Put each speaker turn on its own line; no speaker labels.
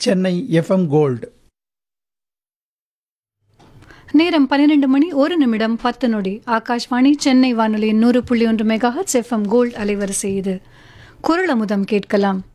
Chennai FM gold.
நேரம் 12 மணி 1 நிமிடம் 10 நொடி. ஆகாஷ்வாணி சென்னை வானொலி 100.1 மெகாஹெர்ட்ஸ் எஃப்எம் கோல்ட் அலைவரிசை. இது குரல் அமுதம் கேட்கலாம்.